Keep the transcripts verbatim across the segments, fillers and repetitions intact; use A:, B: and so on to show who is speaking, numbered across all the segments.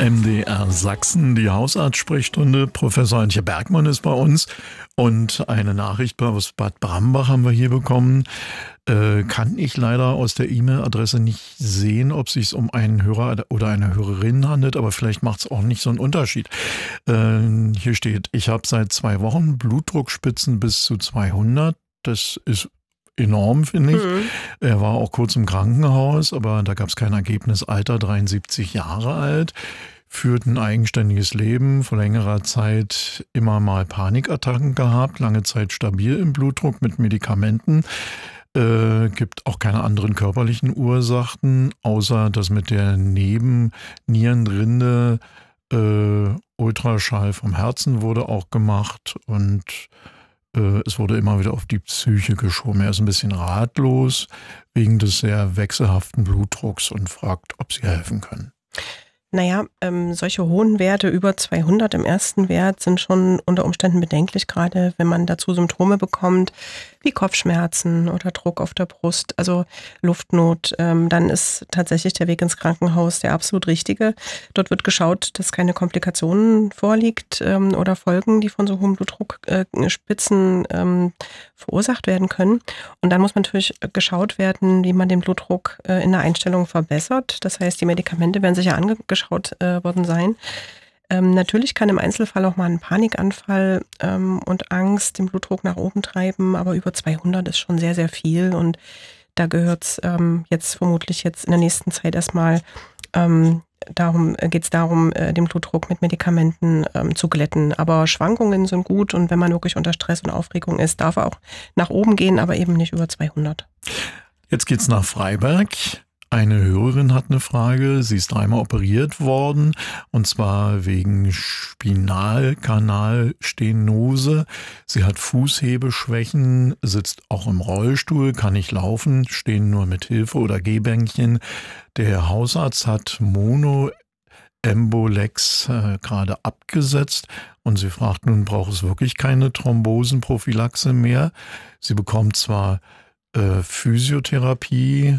A: M D R Sachsen, die Hausarzt-Sprechstunde. Professor Antje Bergmann ist bei uns und eine Nachricht aus Bad Brambach haben wir hier bekommen. Äh, kann ich leider aus der E-Mail-Adresse nicht sehen, ob es sich um einen Hörer oder eine Hörerin handelt, aber vielleicht macht es auch nicht so einen Unterschied. Äh, hier steht, ich habe seit zwei Wochen Blutdruckspitzen bis zu zweihundert. Das ist enorm, finde ich. Mhm. Er war auch kurz im Krankenhaus, aber da gab es kein Ergebnis. Alter, dreiundsiebzig Jahre alt, führt ein eigenständiges Leben, vor längerer Zeit immer mal Panikattacken gehabt, lange Zeit stabil im Blutdruck mit Medikamenten. Äh, gibt auch keine anderen körperlichen Ursachen, außer das mit der Nebennierenrinde. Äh, Ultraschall vom Herzen wurde auch gemacht und äh, es wurde immer wieder auf die Psyche geschoben. Er ist ein bisschen ratlos wegen des sehr wechselhaften Blutdrucks und fragt, ob sie helfen können.
B: Naja, ähm, solche hohen Werte über zweihundert im ersten Wert sind schon unter Umständen bedenklich, gerade wenn man dazu Symptome bekommt, wie Kopfschmerzen oder Druck auf der Brust, also Luftnot. Ähm, dann ist tatsächlich der Weg ins Krankenhaus der absolut richtige. Dort wird geschaut, dass keine Komplikationen vorliegt ähm, oder Folgen, die von so hohem Blutdruckspitzen äh, ähm, verursacht werden können. Und dann muss man natürlich geschaut werden, wie man den Blutdruck äh, in der Einstellung verbessert. Das heißt, die Medikamente werden sicher angeschaut äh, worden sein. Ähm, natürlich kann im Einzelfall auch mal ein Panikanfall ähm, und Angst den Blutdruck nach oben treiben, aber über zweihundert ist schon sehr, sehr viel und da gehört es ähm, jetzt vermutlich jetzt in der nächsten Zeit erstmal ähm, darum, äh, geht es darum, äh, den Blutdruck mit Medikamenten ähm, zu glätten. Aber Schwankungen sind gut und wenn man wirklich unter Stress und Aufregung ist, darf er auch nach oben gehen, aber eben nicht über zweihundert.
A: Jetzt geht's nach Freiberg. Eine Hörerin hat eine Frage. Sie ist dreimal operiert worden und zwar wegen Spinalkanalstenose. Sie hat Fußhebeschwächen, sitzt auch im Rollstuhl, kann nicht laufen, stehen nur mit Hilfe oder Gehbänkchen. Der Hausarzt hat Monoembolex äh, gerade abgesetzt und sie fragt nun, braucht es wirklich keine Thrombosenprophylaxe mehr? Sie bekommt zwar äh, Physiotherapie.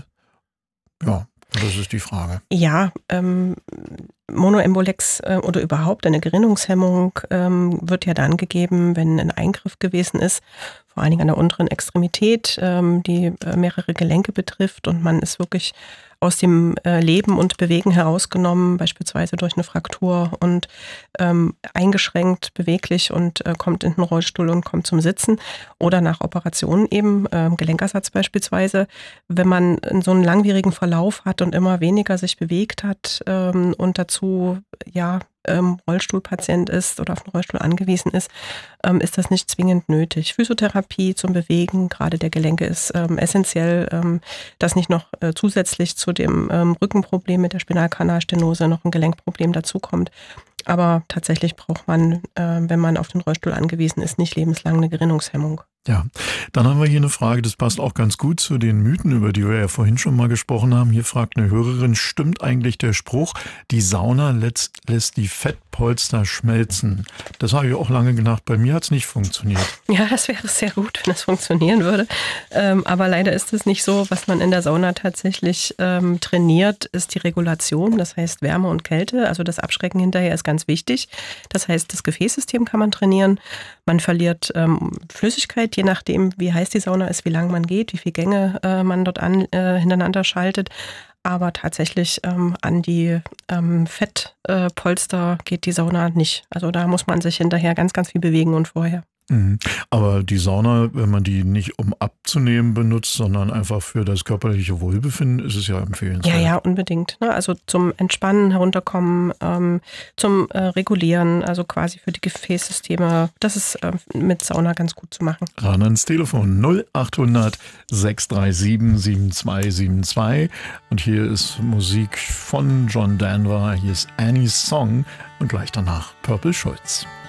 A: Ja, das ist die Frage.
B: Ja, ähm, Monoembolex äh, oder überhaupt eine Gerinnungshemmung ähm, wird ja dann gegeben, wenn ein Eingriff gewesen ist, vor allen Dingen an der unteren Extremität, ähm, die äh, mehrere Gelenke betrifft und man ist wirklich aus dem äh, Leben und Bewegen herausgenommen, beispielsweise durch eine Fraktur und ähm, eingeschränkt, beweglich und äh, kommt in den Rollstuhl und kommt zum Sitzen oder nach Operationen eben, äh, Gelenkersatz beispielsweise, wenn man so einen langwierigen Verlauf hat und immer weniger sich bewegt hat ähm, und dazu ja ähm, Rollstuhlpatient ist oder auf den Rollstuhl angewiesen ist, ähm, ist das nicht zwingend nötig. Physiotherapie zum Bewegen, gerade der Gelenke, ist ähm, essentiell, ähm, dass nicht noch äh, zusätzlich zu dem ähm, Rückenproblem mit der Spinalkanalstenose noch ein Gelenkproblem dazukommt. Aber tatsächlich braucht man, äh, wenn man auf den Rollstuhl angewiesen ist, nicht lebenslang eine Gerinnungshemmung.
A: Ja, dann haben wir hier eine Frage, das passt auch ganz gut zu den Mythen, über die wir ja vorhin schon mal gesprochen haben. Hier fragt eine Hörerin, stimmt eigentlich der Spruch, die Sauna lässt, lässt die Fettpolster schmelzen? Das habe ich auch lange gedacht, bei mir hat es nicht funktioniert.
B: Ja, das wäre sehr gut, wenn das funktionieren würde. Ähm, aber leider ist es nicht so. Was man in der Sauna tatsächlich ähm, trainiert, ist die Regulation, das heißt Wärme und Kälte. Also das Abschrecken hinterher ist ganz wichtig. Das heißt, das Gefäßsystem kann man trainieren. Man verliert ähm, Flüssigkeit, je nachdem, wie heiß die Sauna ist, wie lang man geht, wie viele Gänge äh, man dort an, äh, hintereinander schaltet. Aber tatsächlich ähm, an die ähm, Fettpolster äh, geht die Sauna nicht. Also da muss man sich hinterher ganz, ganz viel bewegen und vorher.
A: Mhm. Aber die Sauna, wenn man die nicht um abzunehmen benutzt, sondern einfach für das körperliche Wohlbefinden, ist es ja empfehlenswert.
B: Ja, ja, unbedingt. Ne? Also zum Entspannen, Herunterkommen, ähm, zum äh, Regulieren, also quasi für die Gefäßsysteme. Das ist äh, mit Sauna ganz gut zu machen.
A: Ran ans Telefon null achthundert sechs drei sieben sieben zwei sieben zwei. Und hier ist Musik von John Denver. Hier ist Annie's Song und gleich danach Purple Schulz.